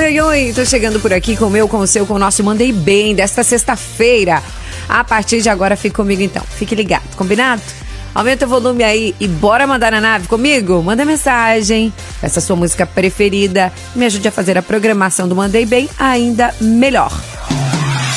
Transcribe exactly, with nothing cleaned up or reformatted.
Oi, oi, oi, tô chegando por aqui com o meu, com o seu, com o nosso Mandei Bem desta sexta-feira. A partir de agora, fique comigo então, fique ligado, combinado? Aumenta o volume aí e bora mandar na nave comigo? Manda mensagem, peça a sua música preferida, me ajude a fazer a programação do Mandei Bem ainda melhor.